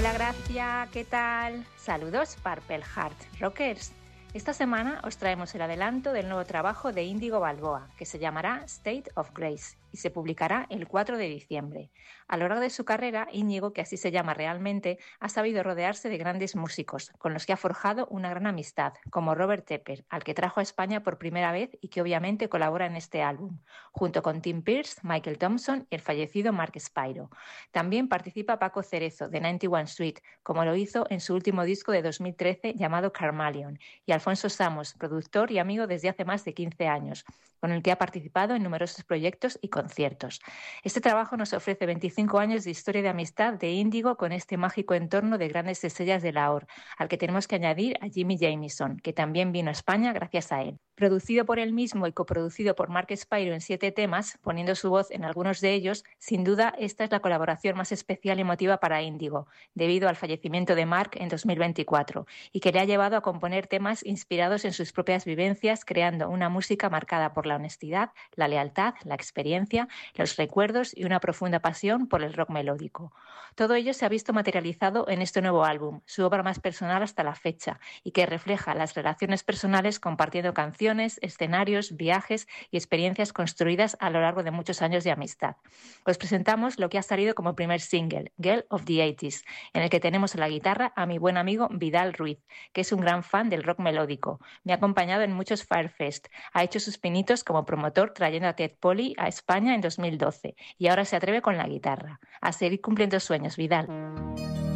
Hola Gracia, ¿qué tal? Saludos Purple Heart Rockers. Esta semana os traemos el adelanto del nuevo trabajo de Índigo Balboa, que se llamará State of Grace y se publicará el 4 de diciembre. A lo largo de su carrera, Íñigo, que así se llama realmente, ha sabido rodearse de grandes músicos, con los que ha forjado una gran amistad, como Robert Tepper, al que trajo a España por primera vez y que obviamente colabora en este álbum, junto con Tim Pierce, Michael Thompson y el fallecido Mark Spiro. También participa Paco Cerezo, de 91 Suite, como lo hizo en su último disco de 2013 llamado Carmalion, y Alfonso Samos, productor y amigo desde hace más de 15 años, con el que ha participado en numerosos proyectos y conciertos. Este trabajo nos ofrece 25 años de historia de amistad de Índigo con este mágico entorno de grandes estrellas de la OR, al que tenemos que añadir a Jimmy Jamison, que también vino a España gracias a él. Producido por él mismo y coproducido por Mark Spiro en 7 temas, poniendo su voz en algunos de ellos, sin duda esta es la colaboración más especial y emotiva para Índigo, debido al fallecimiento de Mark en 2024, y que le ha llevado a componer temas inspirados en sus propias vivencias, creando una música marcada por la honestidad, la lealtad, la experiencia, los recuerdos y una profunda pasión por el rock melódico. Todo ello se ha visto materializado en este nuevo álbum, su obra más personal hasta la fecha, y que refleja las relaciones personales compartiendo canciones, escenarios, viajes y experiencias construidas a lo largo de muchos años de amistad. Os presentamos lo que ha salido como primer single, Girl of the 80s, en el que tenemos a la guitarra a mi buen amigo Vidal Ruiz, que es un gran fan del rock melódico. Me ha acompañado en muchos Firefest, ha hecho sus pinitos como promotor trayendo a Ted Polly a España en 2012 y ahora se atreve con la guitarra. A seguir cumpliendo sueños, Vidal.